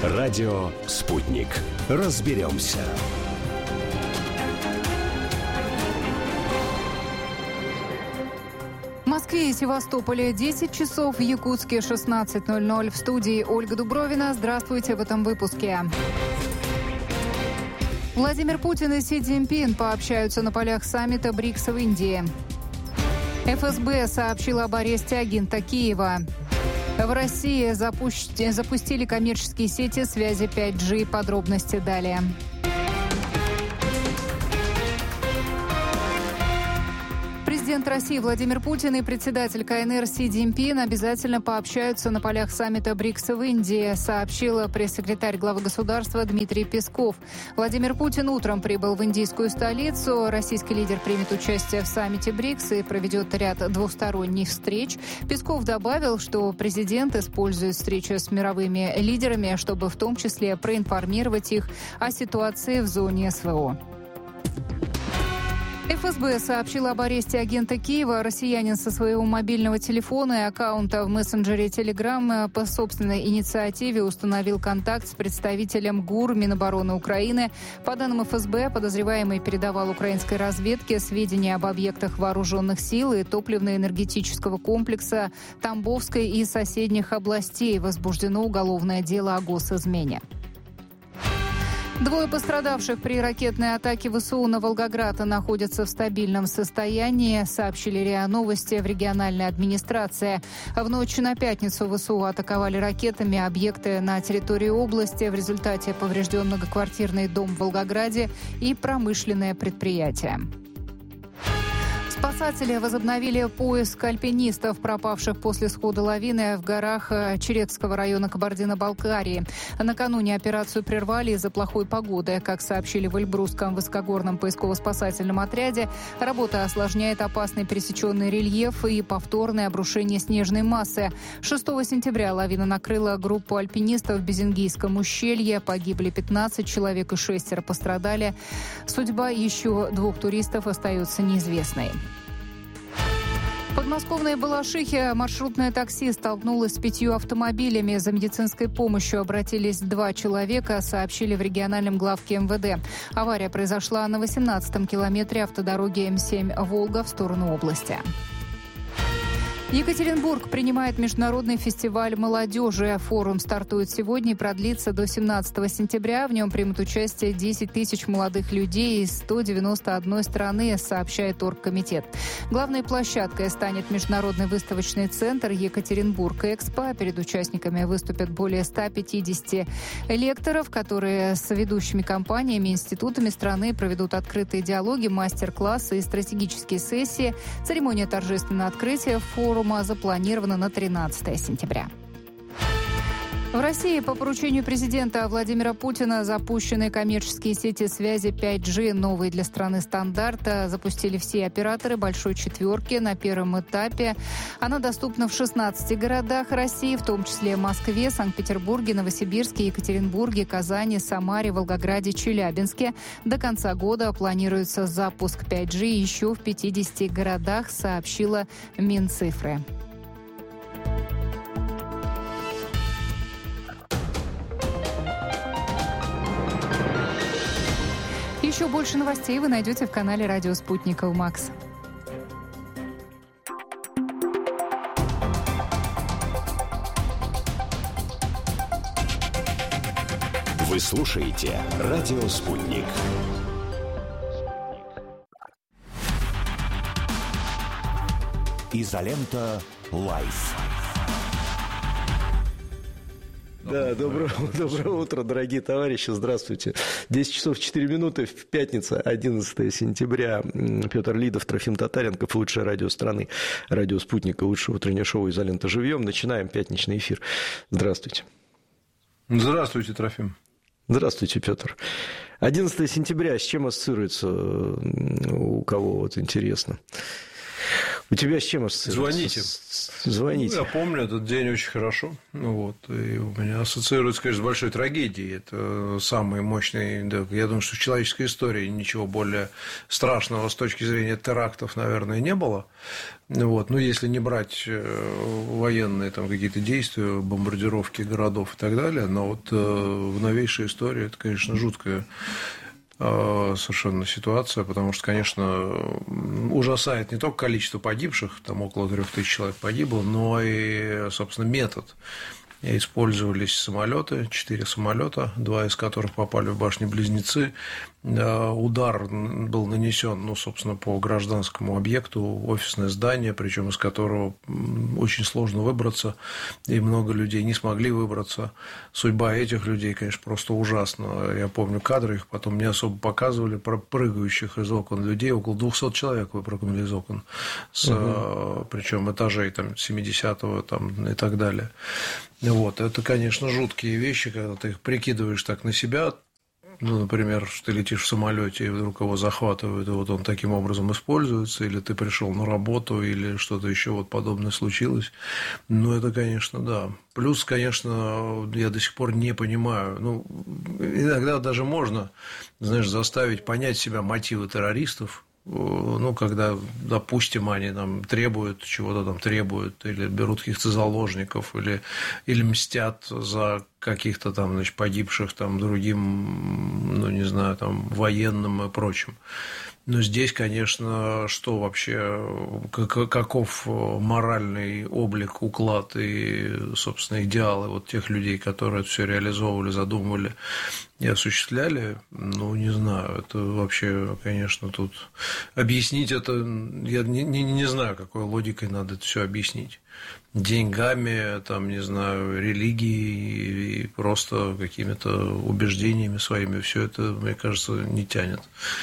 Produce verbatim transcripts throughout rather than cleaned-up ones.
Радио «Спутник». Разберемся. В Москве и Севастополе десять часов, в Якутске шестнадцать ноль ноль. В студии Ольга Дубровина. Здравствуйте в этом выпуске. Владимир Путин и Си Цзиньпин пообщаются на полях саммита БРИКС в Индии. эф эс бэ сообщил об аресте агента Киева. В России запусти, запустили коммерческие сети связи пять джи. Подробности далее. Президент России Владимир Путин и председатель ка эн эр Си Цзиньпин обязательно пообщаются на полях саммита БРИКС в Индии, сообщил пресс-секретарь главы государства Дмитрий Песков. Владимир Путин утром прибыл в индийскую столицу. Российский лидер примет участие в саммите БРИКС и проведет ряд двусторонних встреч. Песков добавил, что президент использует встречу с мировыми лидерами, чтобы в том числе проинформировать их о ситуации в зоне эс вэ о. эф эс бэ сообщила об аресте агента Киева. Россиянин со своего мобильного телефона и аккаунта в мессенджере Telegram по собственной инициативе установил контакт с представителем ГУР Минобороны Украины. По данным эф эс бэ, подозреваемый передавал украинской разведке сведения об объектах вооруженных сил и топливно-энергетического комплекса Тамбовской и соседних областей. Возбуждено уголовное дело о госизмене. Двое пострадавших при ракетной атаке вэ эс у на Волгоград находятся в стабильном состоянии, сообщили РИА Новости в региональной администрации. В ночь на пятницу вэ эс у атаковали ракетами объекты на территории области. В результате поврежден многоквартирный дом в Волгограде и промышленное предприятие. Спасатели возобновили поиск альпинистов, пропавших после схода лавины в горах Черецкого района Кабардино-Балкарии. Накануне операцию прервали из-за плохой погоды. Как сообщили в Эльбрусском высокогорном поисково-спасательном отряде, работа осложняет опасный пересеченный рельеф и повторное обрушение снежной массы. шестого сентября лавина накрыла группу альпинистов в Безингийском ущелье. Погибли пятнадцать человек и шестеро пострадали. Судьба еще двух туристов остается неизвестной. В подмосковной Балашихе маршрутное такси столкнулось с пятью автомобилями. За медицинской помощью обратились два человека, сообщили в региональном главке эм вэ дэ. Авария произошла на восемнадцатом километре автодороги эм семь «Волга» в сторону области. Екатеринбург принимает международный фестиваль молодежи. Форум стартует сегодня и продлится до семнадцатого сентября. В нем примут участие десять тысяч молодых людей из ста девяноста одной страны, сообщает оргкомитет. Главной площадкой станет международный выставочный центр Екатеринбург-Экспо. Перед участниками выступят более ста пятидесяти лекторов, которые с ведущими компаниями и институтами страны проведут открытые диалоги, мастер-классы и стратегические сессии. Церемония торжественного открытия форума запланировано на тринадцатого сентября. В России по поручению президента Владимира Путина запущены коммерческие сети связи пять джи. Новые для страны стандарта запустили все операторы «Большой четверки» на первом этапе. Она доступна в шестнадцати городах России, в том числе Москве, Санкт-Петербурге, Новосибирске, Екатеринбурге, Казани, Самаре, Волгограде, Челябинске. До конца года планируется запуск пять джи еще в пятидесяти городах, сообщила Минцифры. Еще больше новостей вы найдете в канале «Радио Спутник Макс». Вы слушаете «Радио Спутник». Изолента Лайф. Да, доброе, доброе утро, дорогие товарищи, здравствуйте. десять часов четыре минуты, в пятницу, одиннадцатого сентября. Петр Лидов, Трофим Татаренков, лучшее радио страны, радио «Спутника», лучшее утреннее шоу «Изолента живьем». Начинаем пятничный эфир. Здравствуйте. Здравствуйте, Трофим. Здравствуйте, Петр. одиннадцатого сентября с чем ассоциируется у кого, вот интересно? У тебя с чем ассоциируется? Звоните. Звоните. Ну, я помню этот день очень хорошо. Ну, вот, и у меня ассоциируется, конечно, с большой трагедией. Это самый мощный... Да, я думаю, что в человеческой истории ничего более страшного с точки зрения терактов, наверное, не было. Вот. Ну, если не брать военные там, какие-то действия, бомбардировки городов и так далее. Но вот в новейшей истории это, конечно, жуткая совершенно ситуация, потому что, конечно, ужасает не только количество погибших, там около трех тысяч человек погибло, но и, собственно, метод. Использовались самолеты, четыре самолета, два из которых попали в башни-близнецы. Удар был нанесен, ну, собственно, по гражданскому объекту, офисное здание, причем из которого очень сложно выбраться, и много людей не смогли выбраться. Судьба этих людей, конечно, просто ужасна. Я помню кадры, их потом не особо показывали, про прыгающих из окон людей, около двухсот человек выпрыгнули из окон, с, угу. причем этажей там, семидесятого там, и так далее. Вот, это, конечно, жуткие вещи, когда ты их прикидываешь так на себя. Ну, например, что ты летишь в самолете и вдруг его захватывают, и вот он таким образом используется, или ты пришел на работу, или что-то еще вот подобное случилось. Ну, это, конечно, да. Плюс, конечно, я до сих пор не понимаю. Ну, иногда даже можно, знаешь, заставить понять себя мотивы террористов. Ну, когда, допустим, они там требуют, чего-то там требуют, или берут каких-то заложников, или, или мстят за каких-то там, значит, погибших там другим, ну, не знаю, там, военным и прочим. Но здесь, конечно, что вообще, каков моральный облик, уклад и, собственно, идеалы вот тех людей, которые это все реализовывали, задумывали и осуществляли, ну, не знаю, это вообще, конечно, тут объяснить это, я не, не, не знаю, какой логикой надо это все объяснить. Деньгами, там, не знаю, религией и просто какими-то убеждениями своими, все это, мне кажется, не тянет.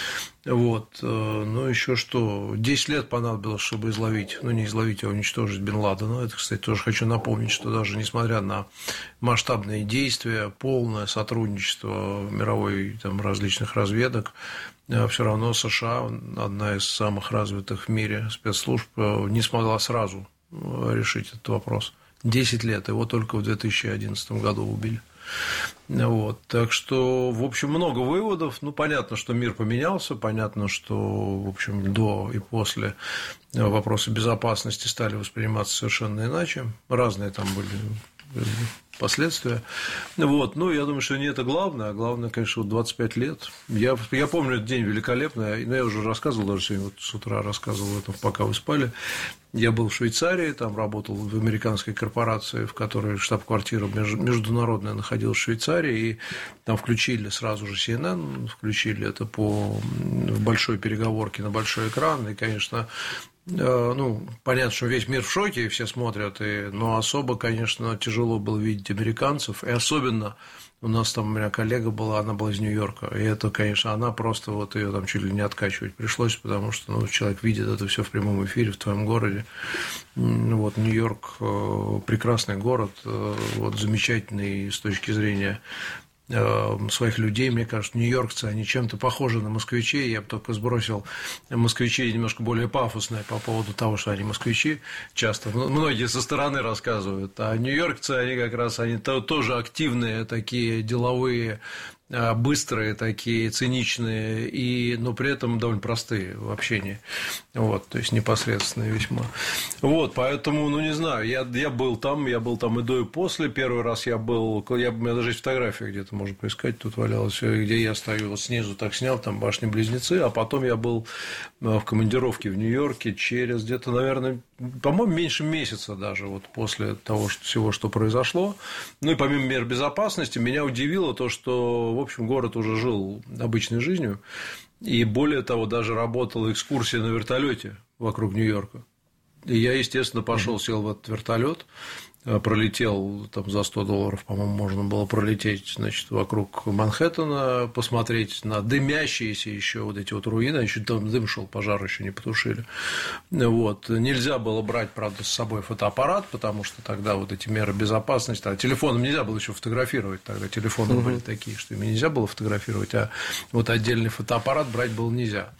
Вот, ну, еще что, десять лет понадобилось, чтобы изловить, ну, не изловить, а уничтожить Бен Ладена. Это, кстати, тоже хочу напомнить, что даже несмотря на масштабные действия, полное сотрудничество мировой, там, различных разведок, все равно США, одна из самых развитых в мире спецслужб, не смогла сразу решить этот вопрос. десять лет, его только в две тысячи одиннадцатом году убили. Вот, так что, в общем, много выводов. Ну, понятно, что мир поменялся, понятно, что, в общем, до и после вопросы безопасности стали восприниматься совершенно иначе. Разные там были последствия. Вот. Ну, я думаю, что не это главное, а главное, конечно, вот двадцать пять лет. Я, я помню этот день великолепно, но я уже рассказывал, даже сегодня вот с утра рассказывал это, пока вы спали. Я был в Швейцарии, там работал в американской корпорации, в которой штаб-квартира международная находилась в Швейцарии, и там включили сразу же си эн эн, включили это по, в большой переговорке на большой экран, и, конечно, ну, понятно, что весь мир в шоке, и все смотрят, и, но особо, конечно, тяжело было видеть американцев, и особенно у нас там у меня коллега была, она была из Нью-Йорка, и это, конечно, она просто вот ее там чуть ли не откачивать пришлось, потому что, ну, человек видит это все в прямом эфире в твоем городе. Вот Нью-Йорк прекрасный город, вот замечательный с точки зрения своих людей, мне кажется, нью-йоркцы, они чем-то похожи на москвичей, я бы только сбросил москвичей немножко более пафосные по поводу того, что они москвичи, часто многие со стороны рассказывают, а нью-йоркцы, они как раз, они тоже активные, такие деловые, быстрые, такие циничные, и, но при этом довольно простые в общении, вот, то есть непосредственные весьма. Вот, поэтому, ну, не знаю, я, я был там, я был там и до, и после. Первый раз я был, я, у меня даже есть фотография где-то, можно поискать, тут валялась, где я стою, вот снизу так снял, там башни-близнецы, а потом я был в командировке в Нью-Йорке через где-то, наверное, по-моему, меньше месяца даже вот после того что, всего, что произошло. Ну, и помимо мер безопасности, меня удивило то, что, в общем, город уже жил обычной жизнью, и более того, даже работала экскурсия на вертолете вокруг Нью-Йорка. И я, естественно, пошел, сел в этот вертолет, пролетел там за сто долларов, по-моему, можно было пролететь, значит, вокруг Манхэттена, посмотреть на дымящиеся еще вот эти вот руины, еще там дым шел, пожар еще не потушили. Вот. Нельзя было брать, правда, с собой фотоаппарат, потому что тогда вот эти меры безопасности, а телефоном нельзя было еще фотографировать, тогда телефоны были такие, что ими нельзя было фотографировать, а вот отдельный фотоаппарат брать было нельзя.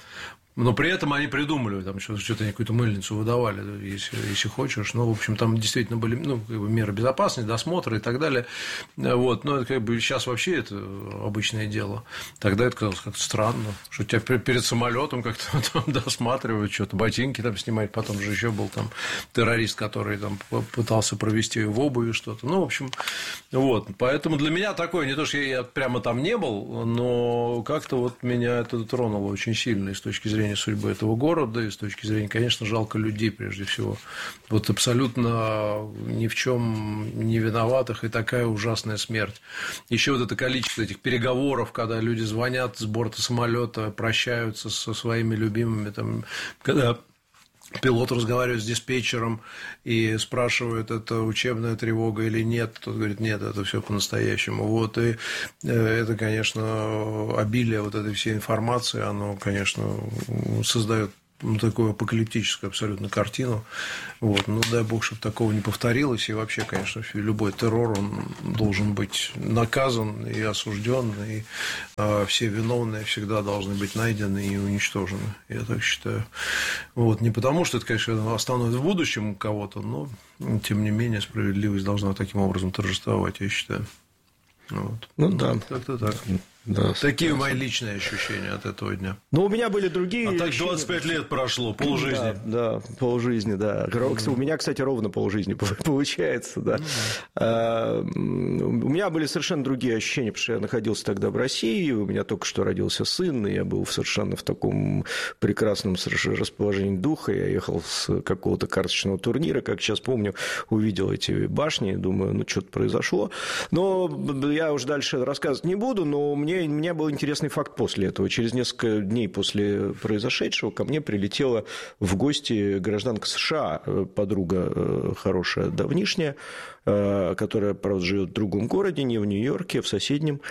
Но при этом они придумали, там что-то какую-то мыльницу выдавали, если, если хочешь. Ну, в общем, там действительно были, ну, как бы меры безопасности, досмотры и так далее. Вот. Но это как бы сейчас вообще это обычное дело. Тогда это казалось как-то странно, что тебя перед самолетом как-то там досматривают, что-то ботинки там снимать. Потом же еще был там террорист, который там пытался провести в обуви что-то. Ну, в общем, вот. Поэтому для меня такое, не то, что я прямо там не был, но как-то вот меня это тронуло очень сильно и с точки зрения судьбы этого города, и с точки зрения, конечно, жалко людей прежде всего. Вот абсолютно ни в чем не виноватых, и такая ужасная смерть. Еще вот это количество этих переговоров, когда люди звонят с борта самолета, прощаются со своими любимыми, там, когда пилот разговаривает с диспетчером и спрашивает, это учебная тревога или нет. Тот говорит, нет, это все по-настоящему. Вот, и это, конечно, обилие вот этой всей информации, оно, конечно, создает такую апокалиптическую абсолютно картину. Вот. Ну, дай бог, чтобы такого не повторилось. И вообще, конечно, любой террор, он должен быть наказан и осужден, и э, все виновные всегда должны быть найдены и уничтожены. Я так считаю. Вот. Не потому, что это, конечно, остановит в будущем кого-то, но, тем не менее, справедливость должна таким образом торжествовать, я считаю. Вот. Ну, да. Как-то так. Да, такие мои личные ощущения от этого дня. Но у меня были другие. А так двадцать пять лет прошло, полжизни. Да, да, полжизни, да. У меня, кстати, ровно полжизни получается, да. У меня были совершенно другие ощущения, потому что я находился тогда в России, у меня только что родился сын, и я был совершенно в таком прекрасном расположении духа. Я ехал с какого-то карточного турнира, как сейчас помню, увидел эти башни, думаю, ну, что-то произошло. Но я уже дальше рассказывать не буду, но мне Мне, у меня был интересный факт после этого. Через несколько дней после произошедшего ко мне прилетела в гости гражданка США, подруга хорошая, давнишняя, которая, правда, живет в другом городе, не в Нью-Йорке, а в соседнем.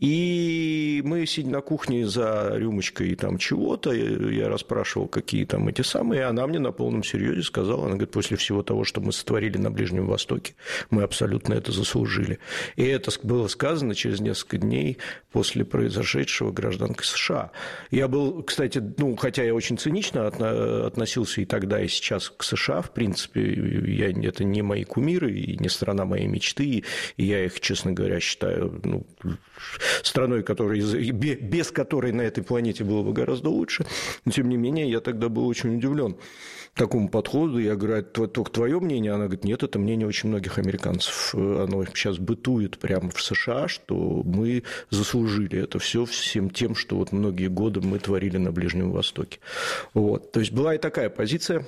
И мы, сидя на кухне за рюмочкой там чего-то, я расспрашивал, какие там эти самые, и она мне на полном серьезе сказала, она говорит, после всего того, что мы сотворили на Ближнем Востоке, мы абсолютно это заслужили. И это было сказано через несколько дней после произошедшего гражданкой США. Я был, кстати, ну, хотя я очень цинично относился и тогда, и сейчас к США, в принципе, я, это не мои кумиры и не страна моей мечты, и я их, честно говоря, считаю, ну, страной, которой, без которой на этой планете было бы гораздо лучше, но, тем не менее, я тогда был очень удивлен такому подходу. Я говорю, это только твое мнение? Она говорит, нет, это мнение очень многих американцев. Оно сейчас бытует прямо в США, что мы заслужили это все всем тем, что вот многие годы мы творили на Ближнем Востоке. Вот. То есть была и такая позиция.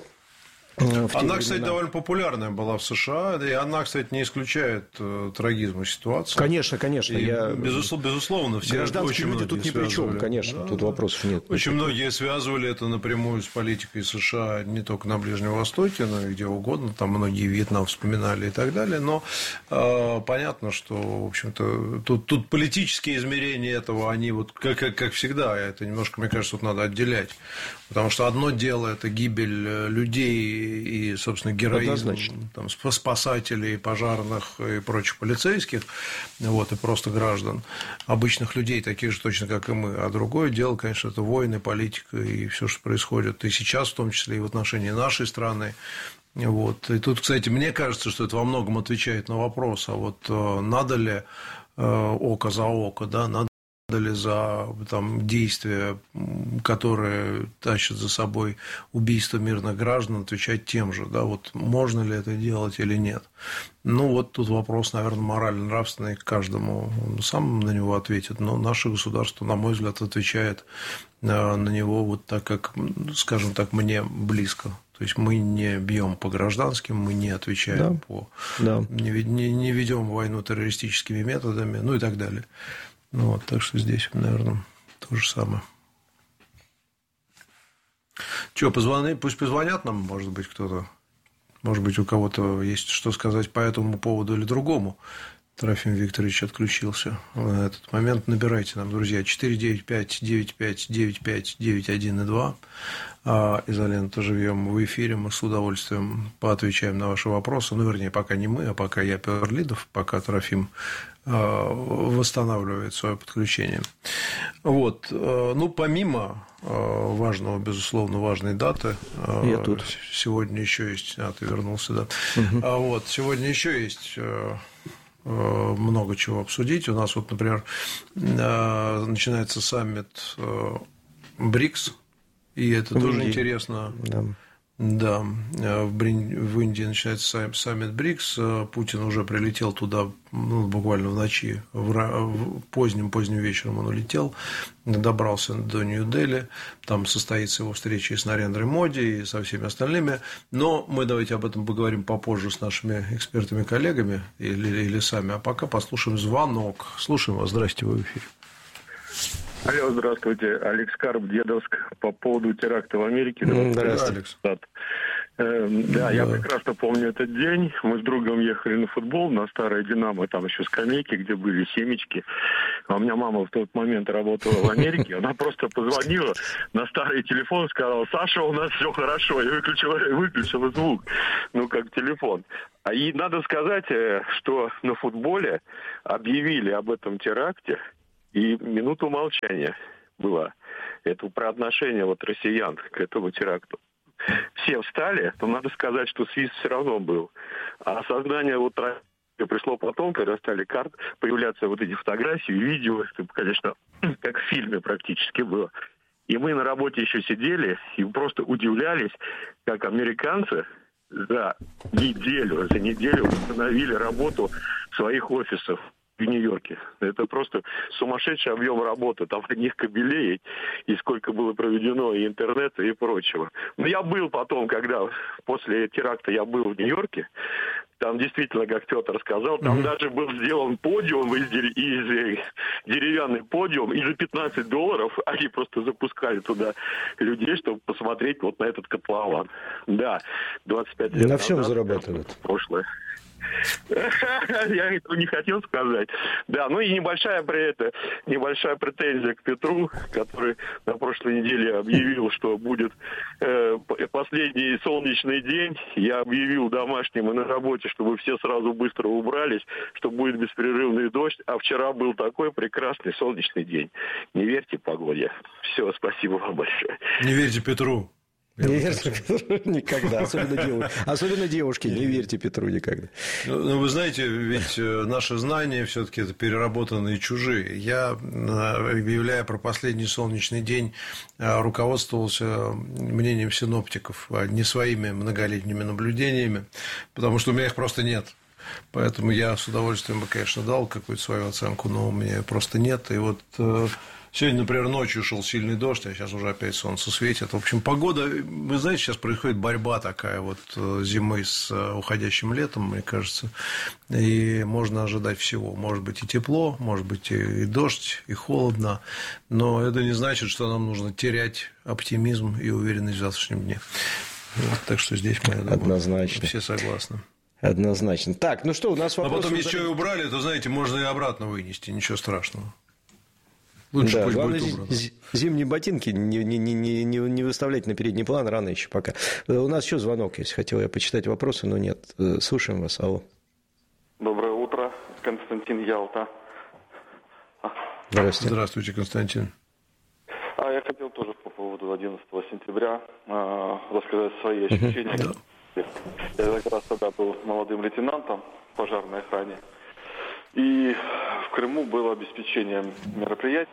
Она, кстати, довольно популярная была в США, и она, кстати, не исключает трагизма ситуации. Конечно, конечно. Я... Безусловно, безусловно, все гражданские люди тут ни при чем, конечно, да, тут да. вопросов нет. Очень многие связывали это напрямую с политикой США не только на Ближнем Востоке, но и где угодно, там многие Вьетнам вспоминали и так далее, но э, понятно, что, в общем-то, тут, тут политические измерения этого, они вот, как, как, как всегда, это немножко, мне кажется, тут надо отделять, потому что одно дело – это гибель людей и, собственно, героизм там, спасателей, пожарных и прочих полицейских, вот, и просто граждан, обычных людей, таких же точно, как и мы. А другое дело, конечно, это войны, политика и все, что происходит и сейчас, в том числе и в отношении нашей страны. Вот. И тут, кстати, мне кажется, что это во многом отвечает на вопрос, а вот надо ли око за око, да, надо ли за там, действия, которые тащат за собой убийство мирных граждан, отвечать тем же, да, вот можно ли это делать или нет. Ну, вот тут вопрос, наверное, морально-нравственный, каждому он сам на него ответит, но наше государство, на мой взгляд, отвечает на него вот так, как, скажем так, мне близко. То есть мы не бьем по гражданским, мы не отвечаем да. по... Да. Не, не, не ведем войну террористическими методами, ну и так далее. Ну, вот, так что здесь, наверное, то же самое. Чего, позвони, пусть позвонят нам, может быть, кто-то. Может быть, у кого-то есть что сказать по этому поводу или другому. Трофим Викторович отключился на этот момент. Набирайте нам, друзья, четыре девять пять девять пять девять пять девять один и два. Изолента живем в эфире. Мы с удовольствием поотвечаем на ваши вопросы. Ну, вернее, пока не мы, а пока я, Петр Лидов, пока Трофим восстанавливает свое подключение. Вот. Ну, помимо важного, безусловно, важной даты. Я тут. Сегодня еще есть... А, ты вернулся, да. Угу. А вот, сегодня еще есть... много чего обсудить. У нас вот, например, начинается саммит БРИКС, и это в тоже Индии. Интересно. Да. Да, в Индии начинается саммит БРИКС. Путин уже прилетел туда, ну, буквально в ночи, в поздним-поздним вечером он улетел, добрался до Нью-Дели, там состоится его встреча и с Нарендрой Моди, и со всеми остальными. Но мы давайте об этом поговорим попозже с нашими экспертами-коллегами или, или сами, а пока послушаем звонок. Слушаем вас. Здрасте, вы в эфире. Алло, здравствуйте. Алекс Карп, Дедовск. По поводу теракта в Америке. Здравствуйте, Алекс. Э, да, я прекрасно помню этот день. Мы с другом ехали на футбол, на старое «Динамо», там еще скамейки, где были семечки. А у меня мама в тот момент работала в Америке. Она просто позвонила на старый телефон и сказала: «Саша, у нас все хорошо». И выключила, выключила звук, ну, как телефон. А и надо сказать, что на футболе объявили об этом теракте, и минуту молчания была. Это про отношение вот россиян к этому теракту. Все встали, но надо сказать, что свист все равно был. А осознание вот пришло потом, когда стали карт, появляться вот эти фотографии, видео, это, конечно, как в фильме практически было. И мы на работе еще сидели и просто удивлялись, как американцы за неделю, за неделю восстановили работу своих офисов в Нью-Йорке. Это просто сумасшедший объем работы. Там одних кабелей, и сколько было проведено и интернета, и прочего. Но я был потом, когда после теракта я был в Нью-Йорке, там действительно, как Петр сказал, там mm-hmm. даже был сделан подиум из, из деревянный подиум, и за пятнадцать долларов они просто запускали туда людей, чтобы посмотреть вот на этот котлован. Да, двадцать пять лет на назад. всем зарабатывают. Прошлое. Я этого не хотел сказать. Да, ну и небольшая при это, небольшая претензия к Петру, который на прошлой неделе объявил, что будет э, последний солнечный день. Я объявил домашним и на работе, чтобы все сразу быстро убрались, что будет беспрерывный дождь. А вчера был такой прекрасный солнечный день. Не верьте погоде. Все, спасибо вам большое. Не верьте Петру. Не верьте Петру никогда, особенно, дев... особенно девушки, не верьте Петру никогда. Ну, вы знаете, ведь наши знания все-таки это переработанные чужие. Я, объявляя про последний солнечный день, руководствовался мнением синоптиков, а не своими многолетними наблюдениями, потому что у меня их просто нет. Поэтому я с удовольствием бы, конечно, дал какую-то свою оценку, но у меня просто нет. И вот сегодня, например, ночью шел сильный дождь, а сейчас уже опять солнце светит. В общем, погода, вы знаете, сейчас происходит борьба такая вот зимы с уходящим летом, мне кажется, и можно ожидать всего. Может быть и тепло, может быть и дождь, и холодно, но это не значит, что нам нужно терять оптимизм и уверенность в завтрашнем дне. Вот, так что здесь мы, я думаю, однозначно все согласны. Однозначно. Так, ну что, у нас вопрос... А потом, если что и убрали, то, знаете, можно и обратно вынести, ничего страшного. Лучше да, пусть главное, будет убрано. Зимние ботинки не, не, не, не, не выставлять на передний план, рано еще пока. У нас еще звонок есть, хотел я почитать вопросы, но нет. Слушаем вас, алло. Доброе утро, Константин, Ялта. Здравствуйте. Здравствуйте, Константин. А я хотел тоже по поводу одиннадцатого сентября э, рассказать свои ощущения. Uh-huh. Я как раз тогда был молодым лейтенантом в пожарной охране. И в Крыму было обеспечение мероприятий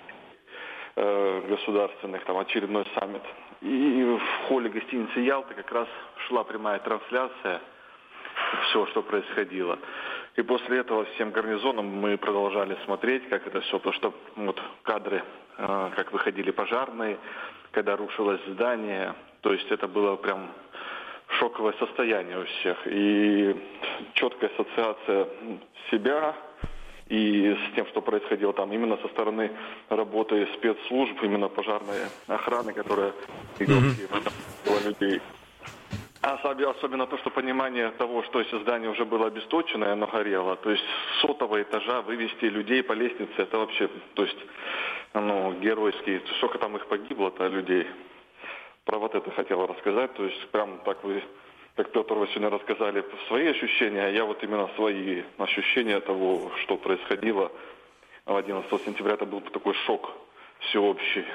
э, государственных, там очередной саммит. И в холле гостиницы «Ялта» как раз шла прямая трансляция всего, что происходило. И после этого всем гарнизоном мы продолжали смотреть, как это все, то, что вот кадры, э, как выходили пожарные, когда рушилось здание. То есть это было прям шоковое состояние у всех. И четкая ассоциация себя и с тем, что происходило там именно со стороны работы спецслужб, именно пожарной охраны, которая mm-hmm. людей. Особенно то, что понимание того, что если здание уже было обесточено, и оно горело, то есть с сотого этажа вывести людей по лестнице, это вообще, то есть, ну, геройский, сколько там их погибло-то людей. Про вот это хотел рассказать, то есть прям так вы, как Петр, вы сегодня рассказали свои ощущения, а я вот именно свои ощущения того, что происходило одиннадцатого сентября, это был такой шок всеобщий.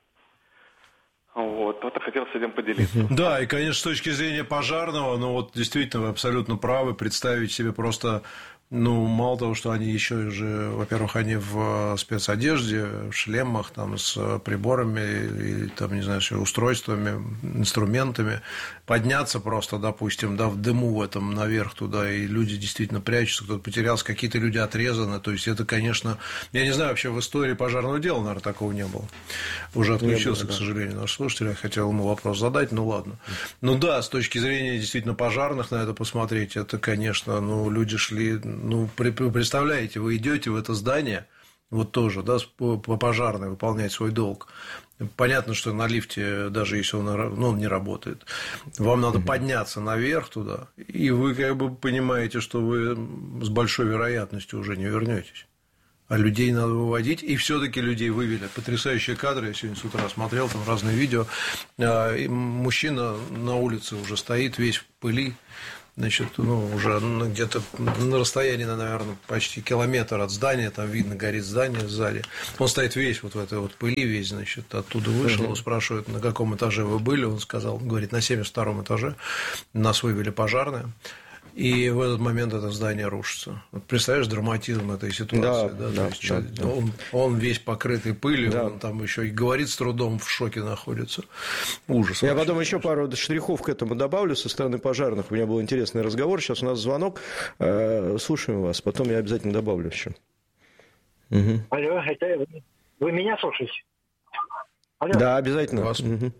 Вот, это хотел с этим поделиться. Да, и, конечно, с точки зрения пожарного, ну, вот действительно, вы абсолютно правы, представить себе просто, ну, мало того, что они еще же, во-первых, они в спецодежде, в шлемах, там, с приборами, и, там, не знаю, с устройствами, инструментами, подняться просто, допустим, да, в дыму в этом наверх туда, и люди действительно прячутся, кто-то потерялся, какие-то люди отрезаны, то есть, это, конечно, я не знаю, вообще в истории пожарного дела, наверное, такого не было. Уже отключился, к сожалению, наш слушатель, я хотел ему вопрос задать, ну, ладно. Ну, да, с точки зрения, действительно, пожарных на это посмотреть, это, конечно, ну, люди шли... Ну, представляете, вы идете в это здание, вот тоже, да, по пожарной выполнять свой долг. Понятно, что на лифте, даже если он, ну, он не работает, вам надо подняться наверх туда, и вы как бы понимаете, что вы с большой вероятностью уже не вернетесь. А людей надо выводить, и все-таки людей вывели. Потрясающие кадры, я сегодня с утра смотрел, там разные видео. Мужчина на улице уже стоит, весь в пыли. Значит, ну, уже где-то на расстоянии, наверное, почти километр от здания, там видно, горит здание сзади. Он стоит весь вот в этой вот пыли, весь, значит, оттуда вышел, его спрашивают, на каком этаже вы были, он сказал, говорит, на семьдесят втором этаже, нас вывели пожарные. И в этот момент это здание рушится. Вот представляешь драматизм этой ситуации, да? да, да, то есть, да, да. Он, он весь покрытый пылью, да. Он там еще и говорит с трудом, в шоке находится. Ужас. Я потом еще пару штрихов к этому добавлю со стороны пожарных. У меня был интересный разговор. Сейчас у нас звонок. Слушаем вас. Потом я обязательно добавлю еще. Угу. Алло, это вы, вы меня слушаете? Алло. Да, обязательно. Вас. Угу.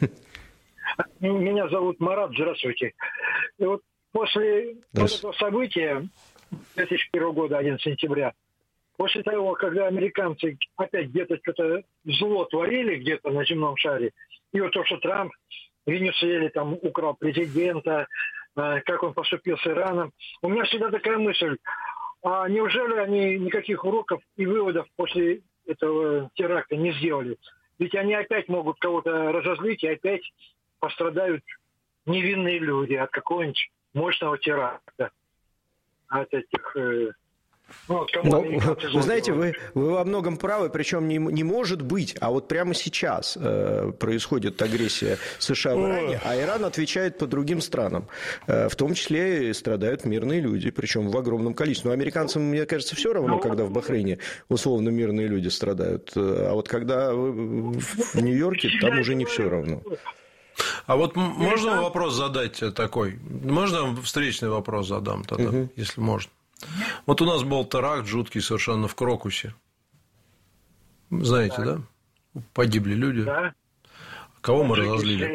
Меня зовут Марат. Здравствуйте. И вот после вот этого события две тысячи первого года, одиннадцатого сентября, после того, когда американцы опять где-то что-то зло творили где-то на земном шаре, и вот то, что Трамп в Венесуэле там украл президента, как он поступил с Ираном, у меня всегда такая мысль, а неужели они никаких уроков и выводов после этого теракта не сделали? Ведь они опять могут кого-то разозлить, и опять пострадают невинные люди от какого-нибудь мощного теракта, от этих... Э, ну, Но, вы знаете, вы, вы во многом правы, причем не, не может быть, а вот прямо сейчас э, происходит агрессия США в Иране, а Иран отвечает по другим странам, э, в том числе и страдают мирные люди, причем в огромном количестве. Но американцам, мне кажется, все равно, когда в Бахрейне условно мирные люди страдают, а вот когда в Нью-Йорке, там уже не все равно. А вот можно вопрос задать такой? Можно встречный вопрос задам тогда, угу. если можно? Вот у нас был теракт жуткий совершенно в Крокусе. Знаете, так. да? Погибли люди. Да. Кого мы разозлили?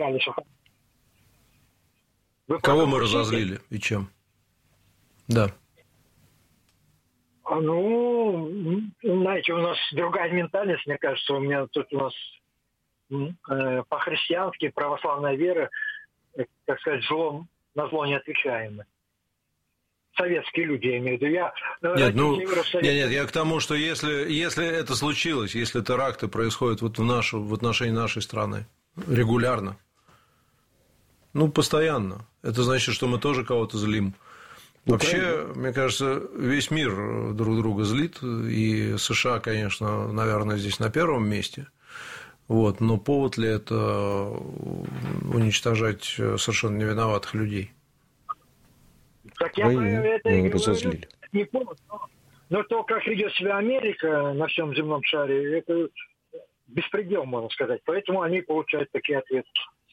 Кого мы разозлили и чем? Да. Ну, знаете, у нас другая ментальность, мне кажется, у меня тут у нас по-христиански православная вера, так сказать, злом на зло не отвечаем. Советские люди, я имею в виду. Я, нет, ну, нет, нет, я к тому, что если, если это случилось, если теракты происходят вот в, нашу, в отношении нашей страны регулярно, ну, постоянно, это значит, что мы тоже кого-то злим. Вообще, Украина. Мне кажется, весь мир друг друга злит, и США, конечно, наверное, здесь на первом месте. Вот, но повод ли это уничтожать совершенно невиноватых людей? Так я Вы, это ну, разозлили. Не повод, но, но то, как ведет себя Америка на всем земном шаре, это беспредел, можно сказать. Поэтому они получают такие ответы.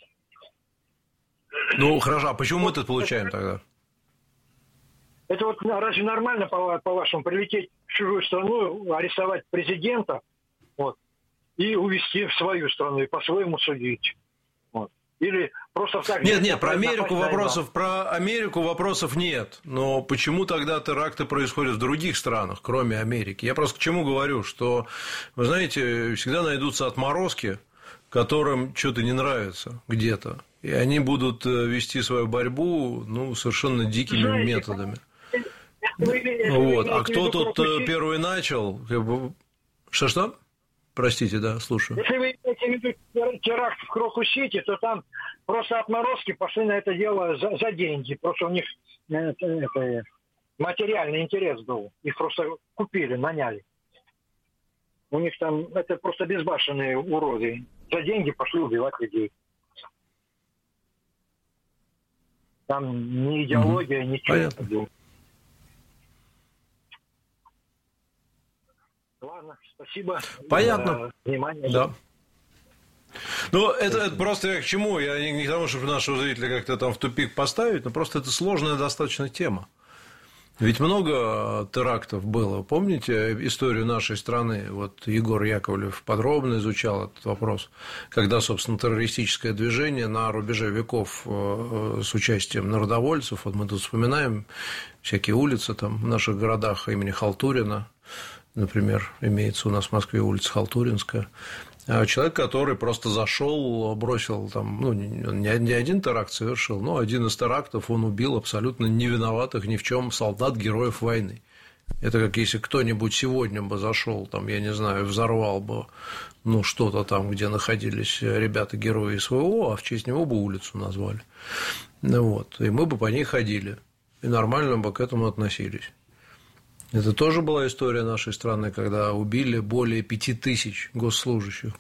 Ну, хорошо, а почему мы тут получаем это, тогда? Это вот разве нормально, по-вашему, прилететь в чужую страну, арестовать президента, вот, и увезти в свою страну и по-своему судить. Вот. Или просто так... Нет, нет, про Америку вопросов, про Америку вопросов нет. Но почему тогда теракты происходят в других странах, кроме Америки? Я просто к чему говорю, что, вы знаете, всегда найдутся отморозки, которым что-то не нравится где-то. И они будут вести свою борьбу, ну, совершенно дикими Знаете, методами. Вы, вот. А кто тут Крокусити? Первый начал? Что-что? Простите, да, слушаю. Если вы имеете в виду теракт в Крокус-Сити, то там просто отморозки пошли на это дело за, за деньги. Просто у них это, это, материальный интерес был. Их просто купили, наняли. У них там это просто безбашенные уроды. За деньги пошли убивать людей. Там ни идеология, угу. ничего не было. Ладно, спасибо. Понятно. За внимание. Да. Ну, это, это просто я к чему? Я не, не к тому, чтобы нашего зрителя как-то там в тупик поставить, но просто это сложная достаточно тема. Ведь много терактов было. Помните историю нашей страны? Вот Егор Яковлев подробно изучал этот вопрос, когда, собственно, террористическое движение на рубеже веков с участием народовольцев, вот мы тут вспоминаем всякие улицы там в наших городах имени Халтурина, например, имеется у нас в Москве улица Халтуринская. Человек, который просто зашел, бросил там, ну, не один теракт совершил, но один из терактов он убил абсолютно невиноватых ни в чем солдат, героев войны. Это как если кто-нибудь сегодня бы зашел, там, я не знаю, взорвал бы, ну, что-то там, где находились ребята-герои СВО, а в честь него бы улицу назвали. Вот. И мы бы по ней ходили, и нормально бы к этому относились. Это тоже была история нашей страны, когда убили более пяти тысяч госслужащих.